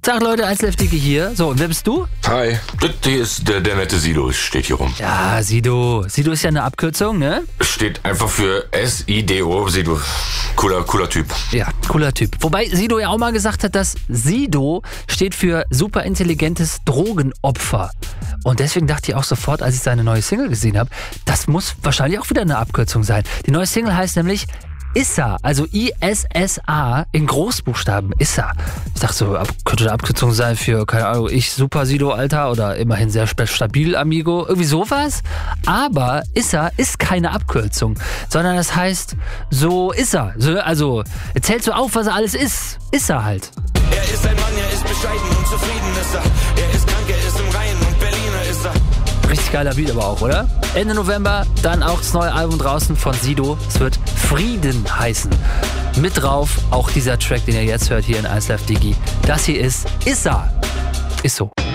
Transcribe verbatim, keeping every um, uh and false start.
Tag Leute, eins Live Digi hier. So, und wer bist du? Hi, das hier ist der, der nette Sido, steht hier rum. Ja, Sido. Sido ist ja eine Abkürzung, ne? Steht einfach für S I D O, Sido. Cooler, cooler Typ. Ja, cooler Typ. Wobei Sido ja auch mal gesagt hat, dass Sido steht für superintelligentes Drogenopfer. Und deswegen dachte ich auch sofort, als ich seine neue Single gesehen habe, das muss wahrscheinlich auch wieder eine Abkürzung sein. Die neue Single heißt nämlich Issa, also I S S A in Großbuchstaben, Issa. Ich dachte so, könnte eine Abkürzung sein für, keine Ahnung, ich Super Sido, Alter, oder immerhin sehr stabil, Amigo, irgendwie sowas. Aber Issa ist keine Abkürzung, sondern das heißt, so ist er. So, also, er zählt so auf, was er alles ist. Ist er halt. Er ist ein Mann, er ist bescheiden und zufrieden ist er. Er ist krank, er ist im Rhein und Berliner ist er. Richtig geiler Beat aber auch, oder? Ende November dann auch das neue Album draußen von Sido. Es wird Frieden heißen. Mit drauf auch dieser Track, den ihr jetzt hört hier in eins Live Digi. Das hier ist Issa. Ist so.